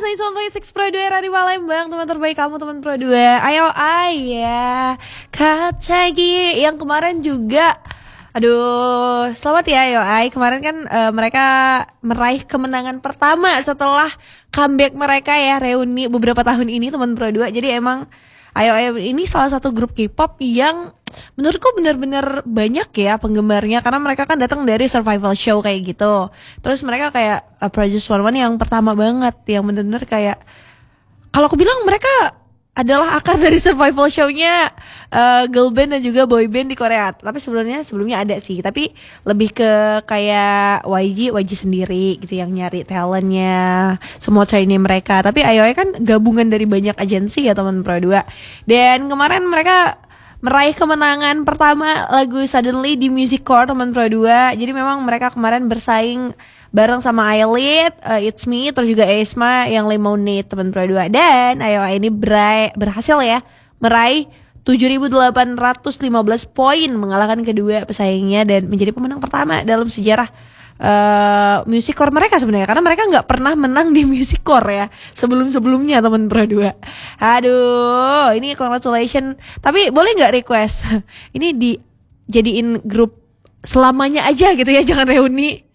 101.6 Pro 2 Radio Palembang, teman terbaik kamu, teman Pro 2. Ayo ayah Kapcagi yang kemarin juga. Aduh, selamat ya Ayo Ay. Kemarin kan mereka meraih kemenangan pertama setelah comeback mereka ya, reuni beberapa tahun ini, teman Pro 2. Jadi emang Ayo Ay ini salah satu grup K-pop yang menurutku benar-benar banyak ya penggemarnya, karena mereka kan datang dari survival show kayak gitu. Terus mereka kayak Project 101 yang pertama banget, yang benar-benar kayak, kalau aku bilang mereka adalah akar dari survival show-nya girl band dan juga boy band di Korea. Tapi sebelumnya ada sih, tapi lebih ke kayak YG sendiri gitu yang nyari talentnya, semua trainee mereka. Tapi IOI kan gabungan dari banyak agensi ya teman Pro 2. Dan kemarin mereka meraih kemenangan pertama lagu Suddenly di Music Core teman Pro 2. Jadi memang mereka kemarin bersaing bareng sama Eyelid, It's Me, terus juga Aesma yang Lemonade teman Pro 2. Dan ayo ini berhasil ya meraih 7.815 poin, mengalahkan kedua pesaingnya dan menjadi pemenang pertama dalam sejarah Music Core mereka sebenarnya, karena mereka nggak pernah menang di Music Core ya sebelumnya teman Pro 2. Aduh, ini congratulations. Tapi boleh nggak request ini dijadiin grup selamanya aja gitu ya, jangan reuni.